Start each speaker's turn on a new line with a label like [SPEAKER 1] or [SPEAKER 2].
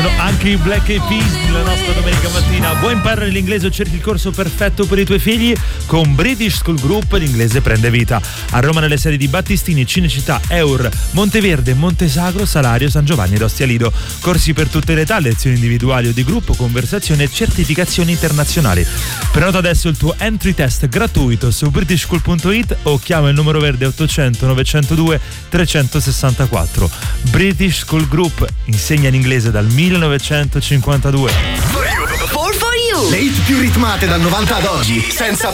[SPEAKER 1] sono anche i Black Eyed Peas la nostra domenica mattina. Vuoi imparare l'inglese o cerchi il corso perfetto per i tuoi figli? Con British School Group l'inglese prende vita. A Roma nelle sedi di Battistini, Cinecittà, Eur, Monteverde, Montesagro, Salario, San Giovanni ed Ostia Lido. Corsi per tutte le età, lezioni individuali o di gruppo, conversazioni e certificazioni internazionali. Prenota adesso il tuo entry test gratuito su britishschool.it o chiama il numero verde 800 902 364. British School Group insegna l'inglese dal 1952.
[SPEAKER 2] Le hit più ritmate dal 90 ad oggi, senza